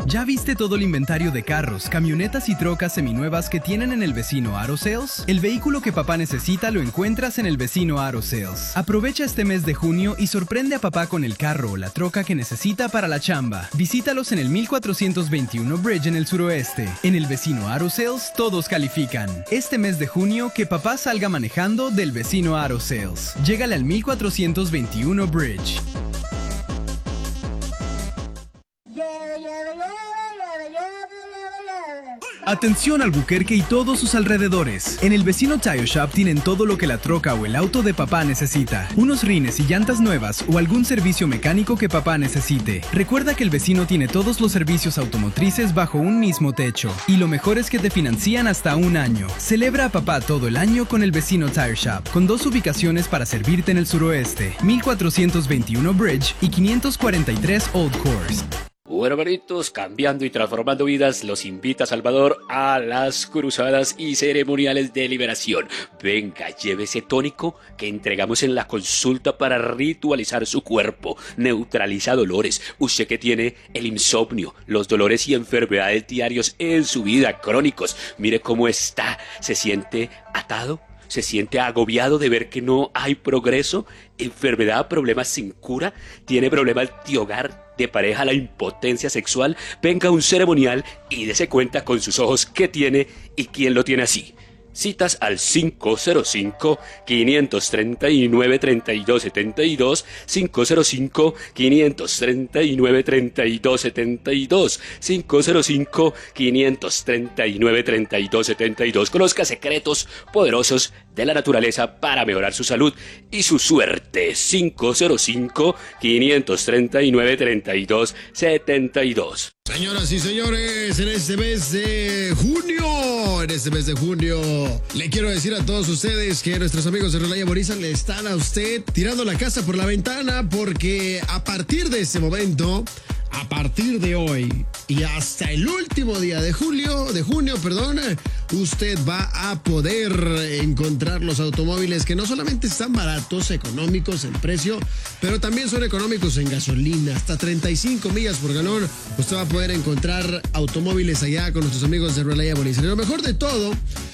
¿Ya viste todo el inventario de carros, camionetas y trocas seminuevas que tienen en el vecino Auto Sales? El vehículo que papá necesita lo encuentras en el vecino Auto Sales. Aprovecha este mes de junio y sorprende a papá con el carro o la troca que necesita para la chamba. Visítalos en el 1421 Bridge en el suroeste. En el vecino Auto Sales todos califican. Este mes de junio que papá salga manejando del vecino Auto Sales. Llégale al 1421 Bridge. Atención Albuquerque y todos sus alrededores. En el vecino Tire Shop tienen todo lo que la troca o el auto de papá necesita. Unos rines y llantas nuevas o algún servicio mecánico que papá necesite. Recuerda que el vecino tiene todos los servicios automotrices bajo un mismo techo. Y lo mejor es que te financian hasta un año. Celebra a papá todo el año con el vecino Tire Shop, con 2 ubicaciones para servirte en el suroeste. 1421 Bridge y 543 Old Course. Bueno, hermanitos, cambiando y transformando vidas, los invita Salvador a las cruzadas y ceremoniales de liberación. Venga, lleve ese tónico que entregamos en la consulta para ritualizar su cuerpo. Neutraliza dolores. Usted que tiene el insomnio, los dolores y enfermedades diarios en su vida, crónicos. Mire cómo está. ¿Se siente atado? ¿Se siente agobiado de ver que no hay progreso? ¿Enfermedad, problemas sin cura? ¿Tiene problemas de hogar, de pareja, la impotencia sexual? Venga a un ceremonial y dese cuenta con sus ojos qué tiene y quién lo tiene así. Citas al 505-539-3272, 505-539-3272, 505-539-3272. Conozca secretos poderosos de la naturaleza para mejorar su salud y su suerte. 505-539-3272. Señoras y señores, en este mes de junio, le quiero decir a todos ustedes que nuestros amigos de Relaya Boriza le están a usted tirando la casa por la ventana, porque a partir de este momento, a partir de hoy y hasta el último día de junio, usted va a poder encontrar los automóviles que no solamente están baratos, económicos en precio, pero también son económicos en gasolina. Hasta 35 millas por galón. Usted va a poder encontrar automóviles allá con nuestros amigos de Relaya Boriza. Lo mejor de todo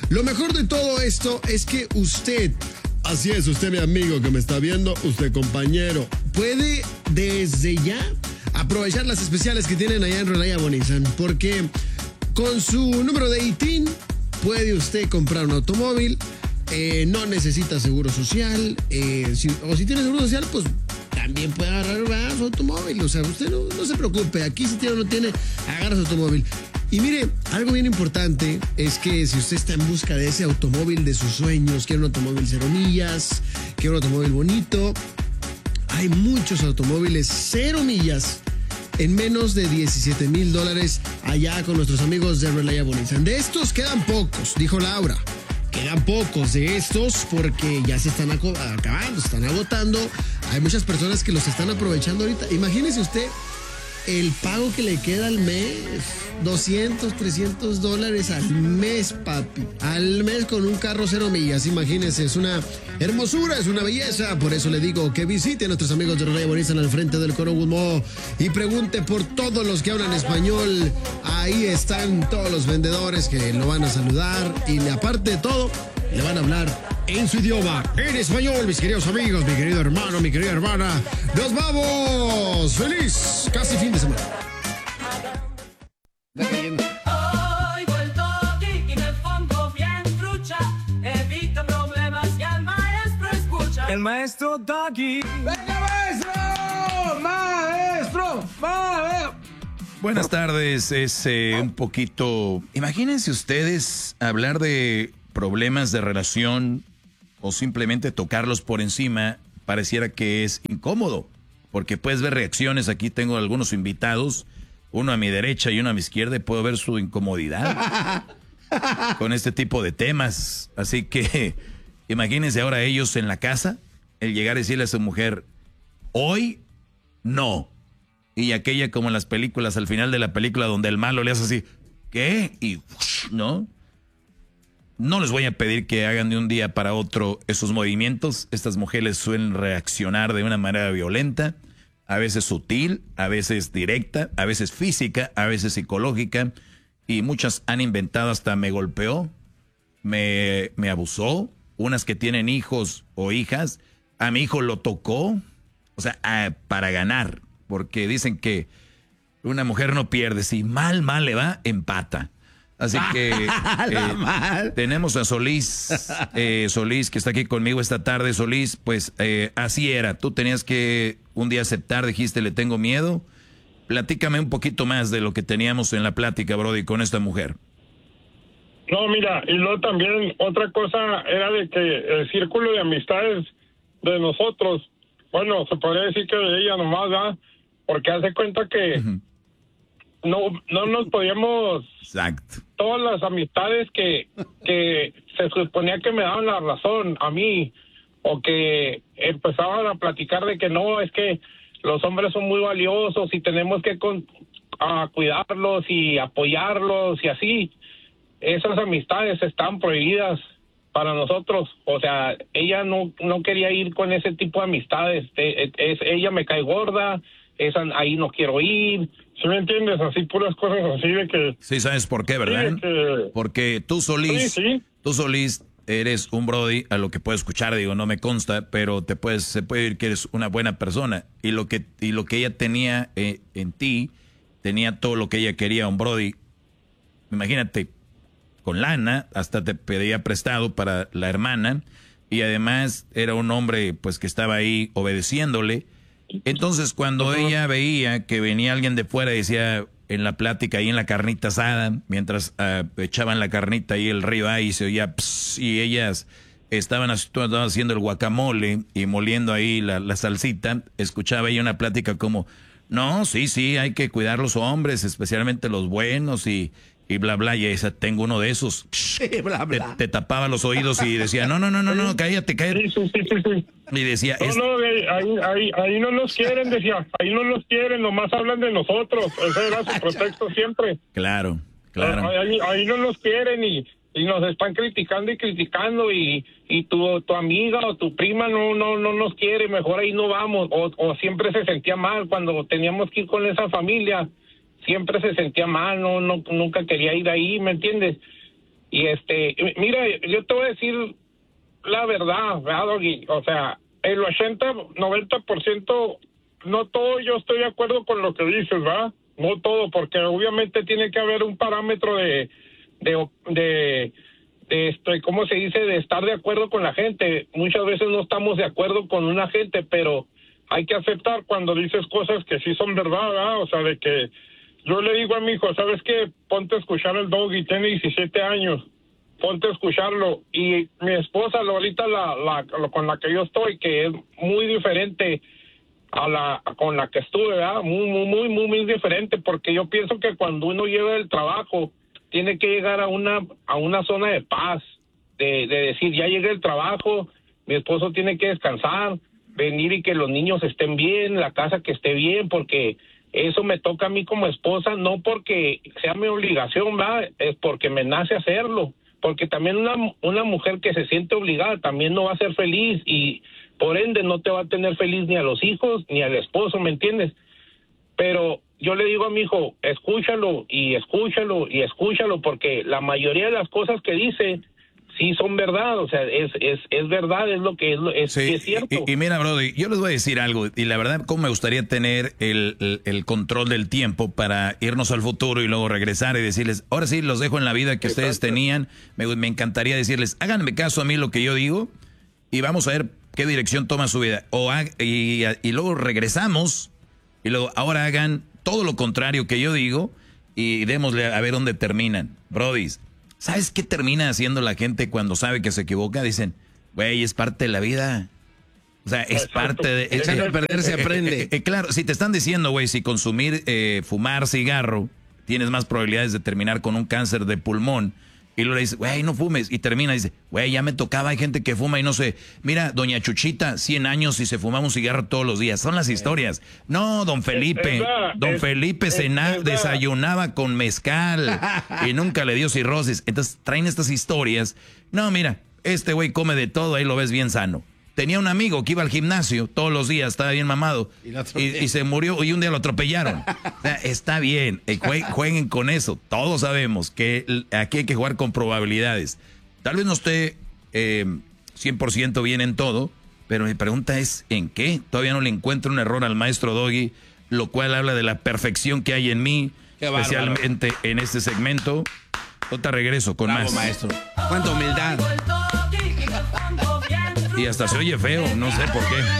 esto es que usted, así es, usted mi amigo que me está viendo, usted compañero, puede desde ya aprovechar las especiales que tienen allá en Relaya Boriza, porque con su número de ITIN puede usted comprar un automóvil, no necesita seguro social, si tiene seguro social, pues también puede agarrar su automóvil. O sea, usted no se preocupe, aquí si tiene o no tiene, agarra su automóvil. Y mire, algo bien importante es que si usted está en busca de ese automóvil de sus sueños, quiere un automóvil 0 millas, quiere un automóvil bonito, hay muchos automóviles 0 millas en menos de $17,000 allá con nuestros amigos de Relaya Boriza. De estos quedan pocos, dijo Laura. Quedan pocos de estos porque ya se están acabando, se están agotando. Hay muchas personas que los están aprovechando ahorita. Imagínese usted el pago que le queda al mes, $200, $300 al mes, papi. Al mes con un carro 0 millas, imagínense, es una hermosura, es una belleza. Por eso le digo que visite a nuestros amigos de Relaya Boriza al frente del Corowood Mall y pregunte por todos los que hablan español. Ahí están todos los vendedores que lo van a saludar y aparte de todo, le van a hablar en su idioma, en español, mis queridos amigos, mi querido hermano, mi querida hermana. ¡Nos vamos! ¡Feliz! Casi fin de semana. Hoy vuelto aquí y me pongo bien trucha. Evito problemas y al maestro escucha. El maestro está aquí. ¡Venga, maestro! ¡Maestro! ¡Maestro! Buenas tardes, es un poquito... Imagínense ustedes hablar de problemas de relación o simplemente tocarlos por encima, pareciera que es incómodo, porque puedes ver reacciones. Aquí tengo algunos invitados, uno a mi derecha y uno a mi izquierda, y puedo ver su incomodidad con este tipo de temas. Así que imagínense ahora ellos en la casa, el llegar a decirle a su mujer, hoy no. Y aquella como en las películas, al final de la película donde el malo le hace así, ¿qué? Y ¿no? No les voy a pedir que hagan de un día para otro esos movimientos. Estas mujeres suelen reaccionar de una manera violenta. a veces sutil, a veces directa, a veces física, a veces psicológica, y muchas han inventado hasta me golpeó, me abusó, unas que tienen hijos o hijas, a mi hijo lo tocó, o sea, para ganar, porque dicen que una mujer no pierde, si mal le va, empata. Así que tenemos a Solís, Solís que está aquí conmigo esta tarde. Solís, pues así era, tú tenías que un día aceptar, dijiste le tengo miedo. Platícame un poquito más de lo que teníamos en la plática, Brody, con esta mujer. No, mira, y luego también otra cosa era de que el círculo de amistades de nosotros, bueno, se podría decir que de ella nomás, ¿verdad? Porque hace cuenta que no nos podíamos... Exacto. Todas las amistades que se suponía que me daban la razón a mí, o que empezaban a platicar de que no, es que los hombres son muy valiosos y tenemos que cuidarlos y apoyarlos y así. Esas amistades están prohibidas para nosotros. O sea, ella no quería ir con ese tipo de amistades. Ella me cae gorda, ahí no quiero ir. ¿Sí me entiendes? Así, puras cosas así de que... Sí, ¿sabes por qué, verdad? Sí, porque tú, Solís, sí. Tú, Solís, eres un Brody, a lo que puedo escuchar, digo, no me consta, pero se puede decir que eres una buena persona. Y lo que ella tenía en ti, tenía todo lo que ella quería, un Brody. Imagínate, con lana, hasta te pedía prestado para la hermana, y además era un hombre pues que estaba ahí obedeciéndole. Entonces cuando ella veía que venía alguien de fuera, decía en la plática ahí en la carnita asada, mientras echaban la carnita ahí el río ahí se oía pss, y ellas estaban haciendo el guacamole y moliendo ahí la salsita, escuchaba ella una plática como, no, sí, hay que cuidar los hombres, especialmente los buenos y bla, bla, y esa, tengo uno de esos. Bla, bla. Te tapaba los oídos y decía, no, cállate. Sí. Y decía, ahí no nos quieren, decía, ahí no nos quieren, nomás hablan de nosotros. Ese era su pretexto siempre. Claro. Ahí no nos quieren y nos están criticando y tu amiga o tu prima no nos quiere, mejor ahí no vamos. O siempre se sentía mal cuando teníamos que ir con esa familia. Siempre se sentía mal, nunca quería ir ahí, ¿me entiendes? Y mira, yo te voy a decir la verdad, ¿verdad, Doggy? O sea, el 80-90%, no todo yo estoy de acuerdo con lo que dices, ¿verdad? No todo, porque obviamente tiene que haber un parámetro de ¿cómo se dice? De estar de acuerdo con la gente. Muchas veces no estamos de acuerdo con una gente, pero hay que aceptar cuando dices cosas que sí son verdad, ¿verdad? O sea, de que yo le digo a mi hijo, ¿sabes qué? Ponte a escuchar el Doggy, tiene 17 años, ponte a escucharlo. Y mi esposa, ahorita con la que yo estoy, que es muy diferente con la que estuve, ¿verdad? Muy diferente, porque yo pienso que cuando uno llega del trabajo, tiene que llegar a una zona de paz, de decir, ya llegué del trabajo, mi esposo tiene que descansar, venir y que los niños estén bien, la casa que esté bien, porque... Eso me toca a mí como esposa, no porque sea mi obligación, ¿verdad? Es porque me nace hacerlo. Porque también una mujer que se siente obligada también no va a ser feliz y por ende no te va a tener feliz ni a los hijos ni al esposo, ¿me entiendes? Pero yo le digo a mi hijo, escúchalo porque la mayoría de las cosas que dice sí son verdad, o sea, es verdad, es lo que es, sí, es cierto. Y mira, Brody, yo les voy a decir algo, y la verdad, cómo me gustaría tener el control del tiempo para irnos al futuro y luego regresar y decirles, ahora sí, los dejo en la vida que ustedes tenían, me encantaría decirles, háganme caso a mí lo que yo digo, y vamos a ver qué dirección toma su vida, y luego regresamos, y luego ahora hagan todo lo contrario que yo digo, y démosle a ver dónde terminan. Brody, ¿sabes qué termina haciendo la gente cuando sabe que se equivoca? Dicen, güey, es parte de la vida. O sea, es parte de... Al perder se aprende. Claro, si te están diciendo, güey, si consumir, fumar cigarro, tienes más probabilidades de terminar con un cáncer de pulmón. Y luego le dices, güey, no fumes. Y termina y dice, güey, ya me tocaba, hay gente que fuma y no sé. Mira, doña Chuchita, 100 años y se fumaba un cigarro todos los días. Son las historias. No, don Felipe. Desayunaba con mezcal y nunca le dio cirrosis. Entonces traen estas historias. No, mira, este güey come de todo, ahí lo ves bien sano. tenía un amigo que iba al gimnasio todos los días, estaba bien mamado, y se murió y un día lo atropellaron. O sea, está bien, jueguen con eso. Todos sabemos que aquí hay que jugar con probabilidades. Tal vez no esté 100% bien en todo, pero mi pregunta es, ¿en qué? Todavía no le encuentro un error al maestro Doggy, lo cual habla de la perfección que hay en mí, especialmente en este segmento. Te regreso con Bravo, más. maestro. Cuánta humildad. Y hasta se oye feo, no sé por qué.